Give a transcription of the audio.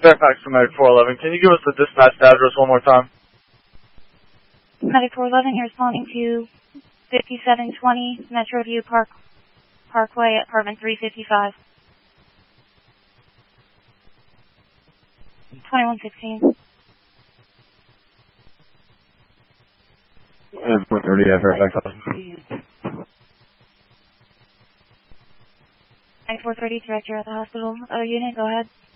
Fairfax from Medic 411. Can you give us the dispatch address one more time? Medic 411, you're responding to 5720 Metroview Parkway, apartment 355. 2116. It's 430 at Fairfax. 430, director at the hospital. Unit, go ahead.